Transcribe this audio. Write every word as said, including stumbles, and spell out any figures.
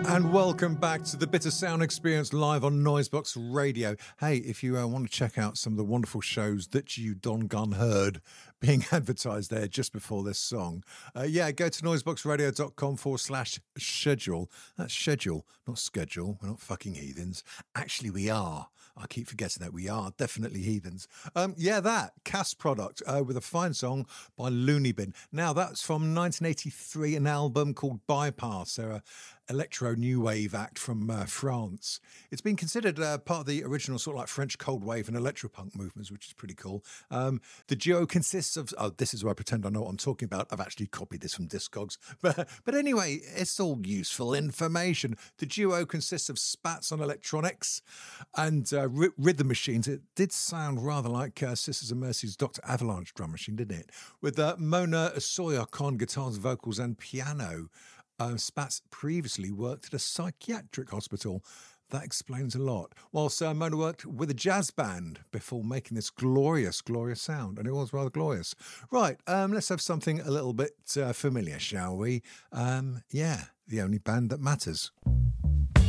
And welcome back to the Bitter Sound Experience live on Noisebox Radio. Hey, if you uh, want to check out some of the wonderful shows that you Don Gun heard being advertised there just before this song, uh, yeah, go to noiseboxradio.com forward slash schedule. That's schedule, not schedule. We're not fucking heathens. Actually, we are. I keep forgetting that we are definitely heathens. Um, yeah, that Cass product uh, with a fine song by Looney Bin. Now, that's from nineteen eighty-three, an album called Bypass. They're a electro new wave act from uh, France. It's been considered uh, part of the original sort of like French cold wave and electropunk movements, which is pretty cool. Um, the duo consists of, oh, this is where I pretend I know what I'm talking about. I've actually copied this from Discogs. But, but anyway, it's all useful information. The duo consists of Spats on electronics and uh, r- rhythm machines. It did sound rather like uh, Sisters of Mercy's Doctor Avalanche drum machine, didn't it? With uh, Mona Soyak on guitars, vocals and piano. Uh, Spats previously worked at a psychiatric hospital. That explains a lot. Whilst uh, Mona worked with a jazz band before making this glorious, glorious sound. And it was rather glorious. Right, um, let's have something a little bit uh, familiar, shall we? Um, yeah, the only band that matters.